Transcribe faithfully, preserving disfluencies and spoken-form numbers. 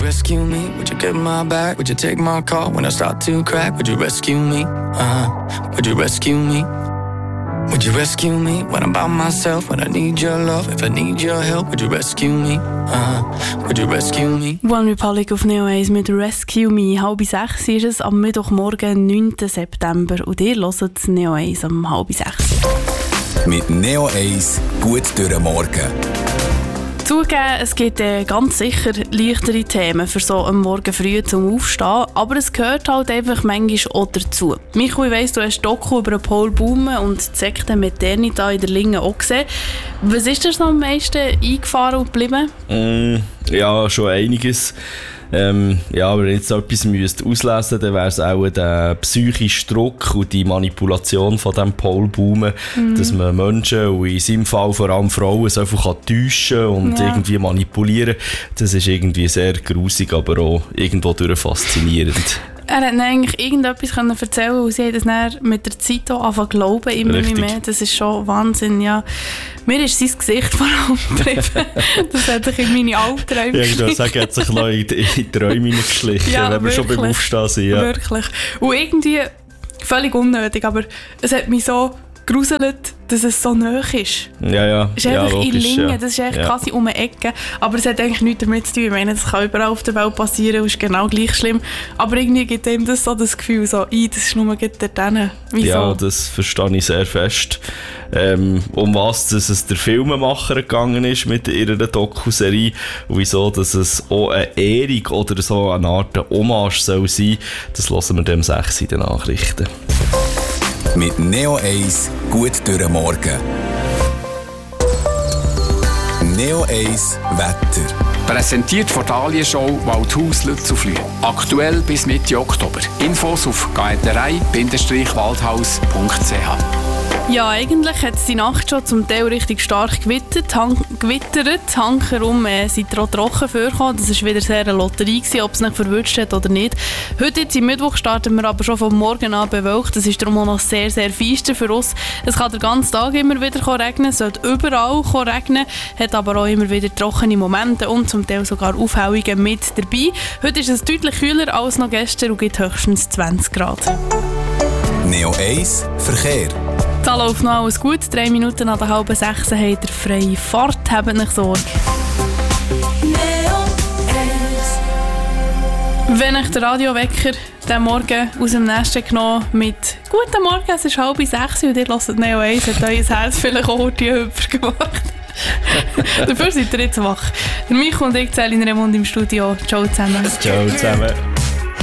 rescue me? Would you get my back? Would you take my call when I start to crack? Would you rescue me? Uh-huh. Would you rescue me? Would you rescue me when I'm by myself? When I need your love, if I need your help, would you rescue me? Uh-huh. Would you rescue me? One Republic auf Neo eins mit Rescue Me. Halb sechs ist es am Mittwochmorgen, neunten September. Und ihr hört Neo eins um halb sechs. Mit Neo eins gut durch den Morgen. Zugeben, es gibt äh, ganz sicher leichtere Themen für so am Morgen früh zum Aufstehen, aber es gehört halt einfach manchmal auch dazu. Michael, ich weiss, du hast Doku über Paul Baumann und die Sekte Maternita in der Linge auch gesehen. Was ist dir so am meisten eingefahren und geblieben? Mm, ja, schon einiges. Ähm, ja, wenn ihr jetzt etwas müsst auslesen müsst, dann wäre es auch der psychische Druck und die Manipulation von dem Paul Baumann, mhm. dass man Menschen und in seinem Fall vor allem Frauen so einfach täuschen und ja. irgendwie manipulieren. Das ist irgendwie sehr grusig, aber auch irgendwo durch faszinierend. Er hat eigentlich irgendetwas erzählen und sie hat es dann mit der Zeit auch angefangen zu glauben, immer mehr. Das ist schon Wahnsinn, ja. Mir ist sein Gesicht vor allem geblieben. Das hat sich in meine Albträume geschlichen. Ja, ich würde sagen, er hat sich noch in die Träume geschlichen, ja, wenn wir schon beim Aufstehen sind. Ja. Wirklich. Und irgendwie völlig unnötig, aber es hat mich so gruselt, dass es so nahe ist. Ja, ja. Es ist einfach ja, in Lingen, ja. das ist eigentlich ja. quasi um eine Ecke. Aber es hat eigentlich nichts damit zu tun. Ich meine, das kann überall auf der Welt passieren und ist genau gleich schlimm. Aber irgendwie gibt einem das so das Gefühl, so, das ist nur dort hin. Wieso? Ja, das verstehe ich sehr fest. Ähm, um was dass es der Filmemacher gegangen ist mit ihrer Doku-Serie und wieso dass es auch eine Ehrung oder so eine Art Hommage soll sein, das hören wir dem sechs in den Nachrichten. Mit Neo eins gut durch den Morgen. Neo eins Wetter. Präsentiert von Dahlienshow Waldhaus Lützelflüh. Aktuell bis Mitte Oktober. Infos auf gaeterei Bindestrich waldhaus punkt c h. Ja, eigentlich hat es die Nacht schon zum Teil richtig stark gewittert. Han- gewittert. Hankerum äh, sind auch trocken vorgekommen. Das war wieder sehr eine Lotterie, ob es nicht verwünscht hat oder nicht. Heute, jetzt am Mittwoch, starten wir aber schon vom Morgen an bewölkt. Das ist darum auch noch sehr, sehr feister für uns. Es kann den ganzen Tag immer wieder regnen, es sollte überall regnen, hat aber auch immer wieder trockene Momente und zum Teil sogar Aufhellungen mit dabei. Heute ist es deutlich kühler als noch gestern und gibt höchstens zwanzig Grad. Neo eins Verkehr. Da läuft noch alles gut. Drei Minuten nach der halben sechs habt ihr freie Fahrt. Habt nicht Sorge. Wenn ich den Radiowecker den Morgen aus dem Nest genommen mit «Guten Morgen, es ist halb sechs» und ihr hört Neo eins, hat euer Herz vielleicht auch die Hüpfer gemacht. Dafür seid ihr jetzt wach. Der Michael und ich zählen in Remund im Studio. Ciao zusammen. Ciao zusammen.